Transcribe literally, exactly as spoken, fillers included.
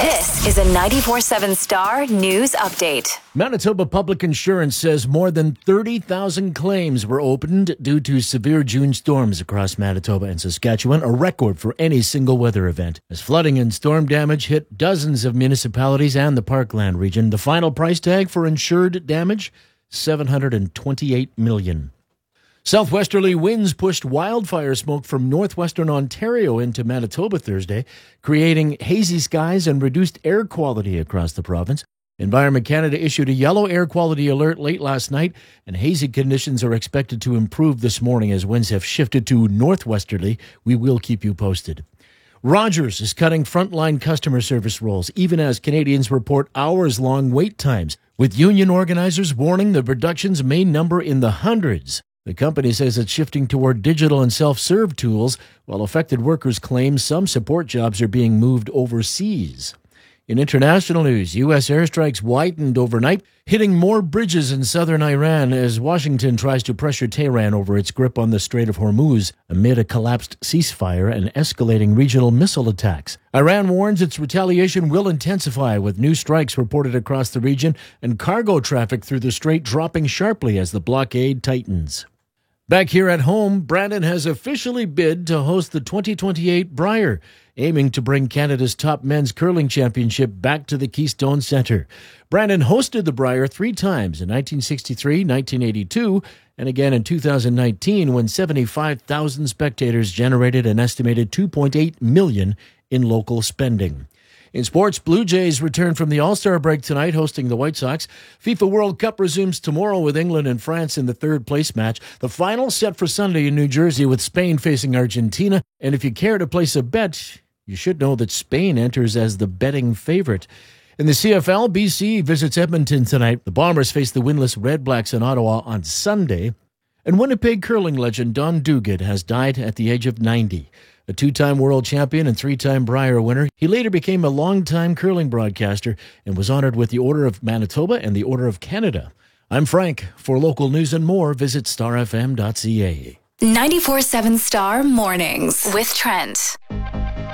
This is a ninety-four seven Star News Update. Manitoba Public Insurance says more than thirty thousand claims were opened due to severe June storms across Manitoba and Saskatchewan, a record for any single weather event. As flooding and storm damage hit dozens of municipalities and the Parkland region, the final price tag for insured damage, seven hundred twenty-eight million dollars. Southwesterly winds pushed wildfire smoke from northwestern Ontario into Manitoba Thursday, creating hazy skies and reduced air quality across the province. Environment Canada issued a yellow air quality alert late last night, and hazy conditions are expected to improve this morning as winds have shifted to northwesterly. We will keep you posted. Rogers is cutting frontline customer service roles, even as Canadians report hours-long wait times, with union organizers warning the reductions may number in the hundreds. The company says it's shifting toward digital and self-serve tools, while affected workers claim some support jobs are being moved overseas. In international news, U S airstrikes widened overnight, hitting more bridges in southern Iran as Washington tries to pressure Tehran over its grip on the Strait of Hormuz amid a collapsed ceasefire and escalating regional missile attacks. Iran warns its retaliation will intensify, with new strikes reported across the region and cargo traffic through the strait dropping sharply as the blockade tightens. Back here at home, Brandon has officially bid to host the twenty twenty-eight Brier, aiming to bring Canada's top men's curling championship back to the Keystone Centre. Brandon hosted the Brier three times in nineteen sixty-three, nineteen eighty-two, and again in two thousand nineteen when seventy-five thousand spectators generated an estimated two point eight million dollars in local spending. In sports, Blue Jays return from the All-Star break tonight, hosting the White Sox. FIFA World Cup resumes tomorrow with England and France in the third-place match. The final set for Sunday in New Jersey with Spain facing Argentina. And if you care to place a bet, you should know that Spain enters as the betting favorite. In the C F L, B C visits Edmonton tonight. The Bombers face the winless Red Blacks in Ottawa on Sunday. And Winnipeg curling legend Don Duguid has died at the age of ninety. A two-time world champion and three-time Brier winner, he later became a long-time curling broadcaster and was honored with the Order of Manitoba and the Order of Canada. I'm Frank. For local news and more, visit star f m dot c a. ninety-four seven Star Mornings with Trent.